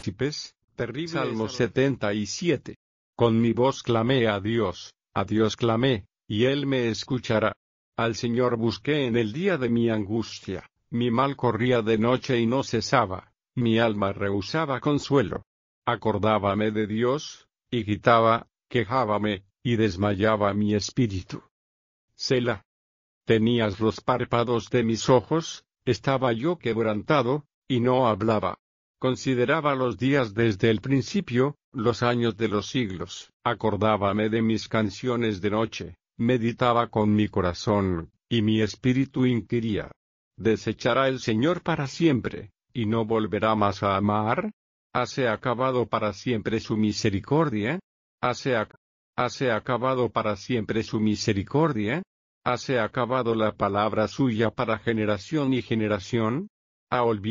príncipes, terrible. Salmo 77. Con mi voz clamé a Dios clamé, y Él me escuchará. Al Señor busqué en el día de mi angustia, mi mal corría de noche y no cesaba, mi alma rehusaba consuelo. Acordábame de Dios, y gritaba, quejábame, y desmayaba mi espíritu. Selah. Tenías los párpados de mis ojos, estaba yo quebrantado, y no hablaba. Consideraba los días desde el principio, los años de los siglos. Acordábame de mis canciones de noche, meditaba con mi corazón, y mi espíritu inquiría. ¿Desechará el Señor para siempre, y no volverá más a amar? ¿Hase acabado para siempre su misericordia? ¿Hase acabado para siempre su misericordia? ¿Hase acabado la palabra suya para generación y generación? ¿Ha olvidado